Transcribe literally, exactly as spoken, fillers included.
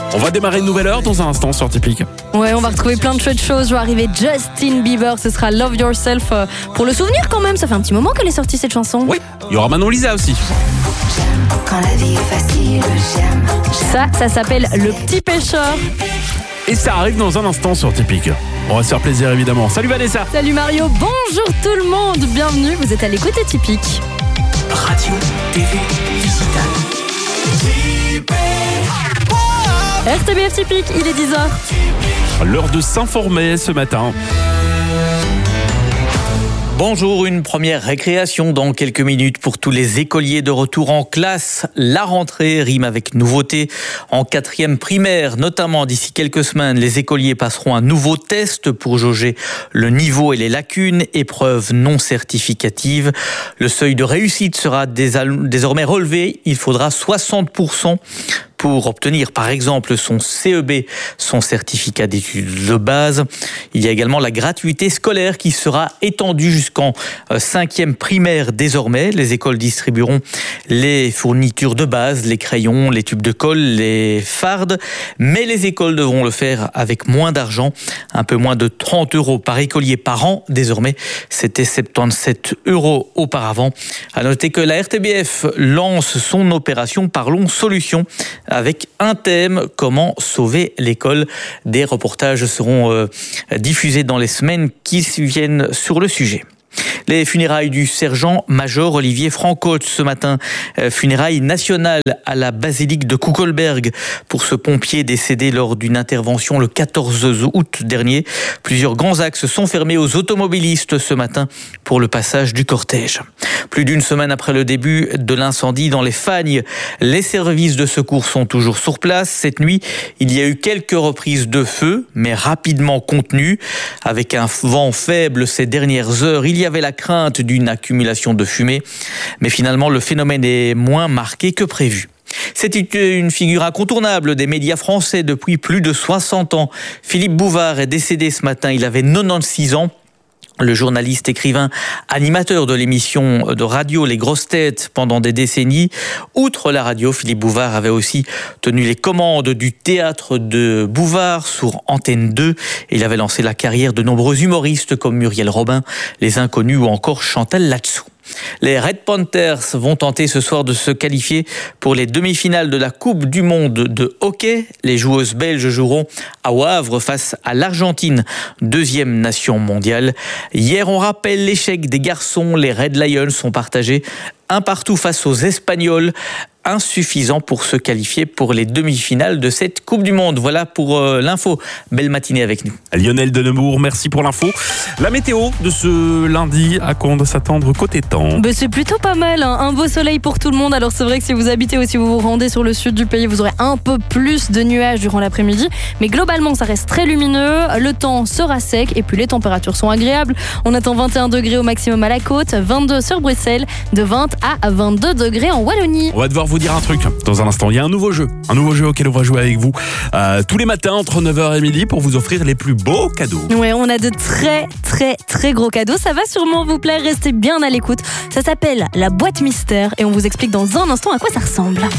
On va démarrer une nouvelle heure dans un instant sur Typique. Ouais, on va retrouver plein de chouettes choses. Je vais arriver Justin Bieber, ce sera Love Yourself. euh, Pour le souvenir quand même, ça fait un petit moment qu'elle est sortie cette chanson. Oui, il y aura Manon Lisa aussi. Quand la vie est facile, j'aime. Ça, ça s'appelle Le Petit Pêcheur. Et ça arrive dans un instant sur Typique. On va se faire plaisir évidemment. Salut Vanessa. Salut Mario, bonjour tout le monde. Bienvenue, vous êtes à l'écoute de Typique. Radio, T V, digital. R T B F Typique, il est dix heures. L'heure de s'informer ce matin. Bonjour, une première récréation dans quelques minutes pour tous les écoliers de retour en classe. La rentrée rime avec nouveauté. En quatrième primaire, notamment d'ici quelques semaines, les écoliers passeront un nouveau test pour jauger le niveau et les lacunes, épreuve non certificative. Le seuil de réussite sera désormais relevé. Il faudra soixante pour cent pour obtenir par exemple son C E B, son certificat d'études de base. Il y a également la gratuité scolaire qui sera étendue jusqu'en cinquième primaire désormais. Les écoles distribueront les fournitures de base, les crayons, les tubes de colle, les fardes, mais les écoles devront le faire avec moins d'argent, un peu moins de trente euros par écolier par an désormais. C'était soixante-dix-sept euros auparavant. À noter que la R T B F lance son opération Parlons Solutions avec un thème, comment sauver l'école. Des reportages seront euh, diffusés dans les semaines qui viennent sur le sujet. Les funérailles du sergent-major Olivier Francotte ce matin. Euh, funérailles nationales à la basilique de Kuckelberg pour ce pompier décédé lors d'une intervention le quatorze août dernier. Plusieurs grands axes sont fermés aux automobilistes ce matin pour le passage du cortège. Plus d'une semaine après le début de l'incendie dans les Fagnes, les services de secours sont toujours sur place. Cette nuit, il y a eu quelques reprises de feu, mais rapidement contenues. Avec un vent faible ces dernières heures, il y avait la crainte d'une accumulation de fumée. Mais finalement, le phénomène est moins marqué que prévu. C'est une figure incontournable des médias français depuis plus de soixante ans. Philippe Bouvard est décédé ce matin, il avait quatre-vingt-seize ans. Le journaliste, écrivain, animateur de l'émission de radio Les Grosses Têtes pendant des décennies. Outre la radio, Philippe Bouvard avait aussi tenu les commandes du théâtre de Bouvard sur Antenne deux. Il avait lancé la carrière de nombreux humoristes comme Muriel Robin, Les Inconnus ou encore Chantal Latsou. Les Red Panthers vont tenter ce soir de se qualifier pour les demi-finales de la Coupe du Monde de hockey. Les joueuses belges joueront à Wavre face à l'Argentine, deuxième nation mondiale. Hier, on rappelle l'échec des garçons. Les Red Lions sont partagés un partout face aux Espagnols, insuffisant pour se qualifier pour les demi-finales de cette Coupe du Monde. Voilà pour euh, l'info. Belle matinée avec nous. Lionel de Nemours, merci pour l'info. La météo de ce lundi, à quoi on doit s'attendre côté temps? Bah, c'est plutôt pas mal, hein. Un beau soleil pour tout le monde. Alors c'est vrai que si vous habitez ou si vous vous rendez sur le sud du pays, vous aurez un peu plus de nuages durant l'après-midi. Mais globalement, ça reste très lumineux. Le temps sera sec et puis les températures sont agréables. On attend vingt et un degrés au maximum à la côte, vingt-deux sur Bruxelles, de vingt à vingt-deux degrés en Wallonie. On va devoir vous dire un truc dans un instant. Il y a un nouveau jeu, un nouveau jeu auquel on va jouer avec vous euh, tous les matins entre neuf heures et midi pour vous offrir les plus beaux cadeaux. Ouais, on a de très très très gros cadeaux. Ça va sûrement vous plaire. Restez bien à l'écoute. Ça s'appelle la boîte mystère et on vous explique dans un instant à quoi ça ressemble.